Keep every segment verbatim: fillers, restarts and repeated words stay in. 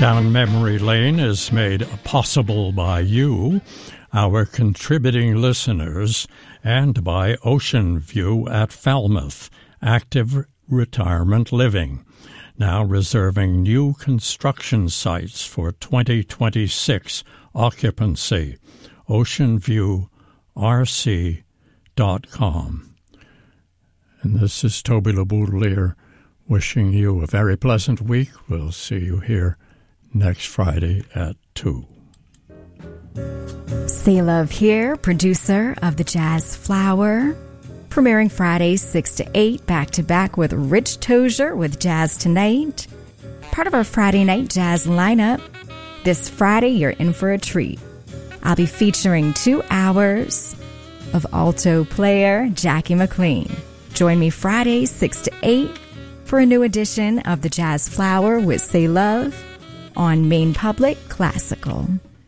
Down Memory Lane is made possible by you, our contributing listeners, and by Ocean View at Falmouth, Active Retirement Living, now reserving new construction sites for twenty twenty-six occupancy. ocean view r c dot com. And this is Toby LeBoudelier wishing you a very pleasant week. We'll see you here next Friday at two. Say Love here, producer of The Jazz Flower, premiering Fridays six to eight, back-to-back with Rich Tozier with Jazz Tonight. Part of our Friday night jazz lineup. This Friday, you're in for a treat. I'll be featuring two hours of alto player Jackie McLean. Join me Fridays six to eight for a new edition of The Jazz Flower with Say Love on Maine Public Classical.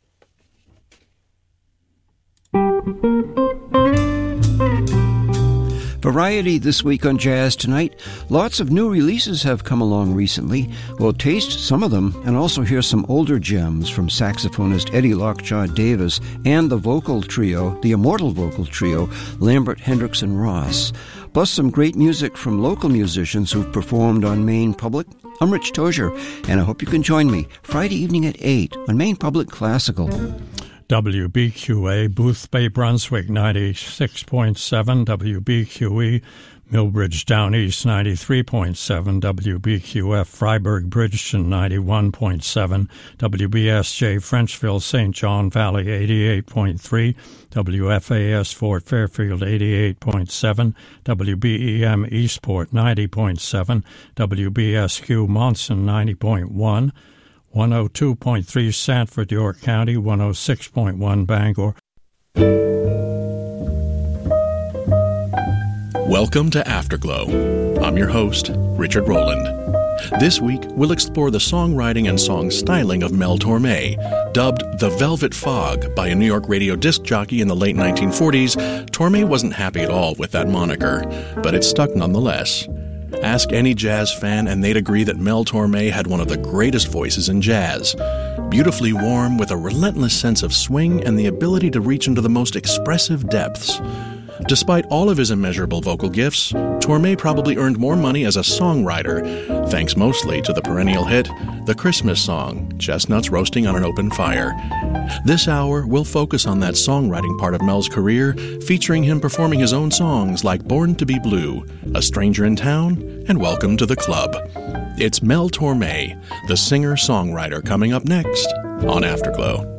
Variety this week on Jazz Tonight. Lots of new releases have come along recently. We'll taste some of them and also hear some older gems from saxophonist Eddie Lockjaw Davis and the vocal trio, the immortal vocal trio, Lambert, Hendricks, and Ross. Plus some great music from local musicians who've performed on Maine Public. I'm Rich Tozier, and I hope you can join me Friday evening at eight on Maine Public Classical. W B Q A, Booth Bay, Brunswick, ninety-six point seven, W B Q E, Millbridge Down East, ninety-three point seven, W B Q F, Freiburg, Bridgeton, ninety-one point seven, W B S J, Frenchville, Saint John Valley, eighty-eight point three, W F A S, Fort Fairfield, eighty-eight point seven, W B E M, Eastport, ninety point seven, W B S Q, Monson, ninety point one, one oh two point three Sanford, York County, one oh six point one Bangor. Welcome to Afterglow. I'm your host, Richard Rowland. This week, we'll explore the songwriting and song styling of Mel Torme. Dubbed the Velvet Fog by a New York radio disc jockey in the late nineteen forties, Torme wasn't happy at all with that moniker, but it stuck nonetheless. Ask any jazz fan and they'd agree that Mel Torme had one of the greatest voices in jazz. Beautifully warm, with a relentless sense of swing and the ability to reach into the most expressive depths. Despite all of his immeasurable vocal gifts, Torme probably earned more money as a songwriter, thanks mostly to the perennial hit, the Christmas song, Chestnuts Roasting on an Open Fire. This hour, we'll focus on that songwriting part of Mel's career, featuring him performing his own songs like Born to be Blue, A Stranger in Town, and Welcome to the Club. It's Mel Torme, the singer-songwriter, coming up next on Afterglow.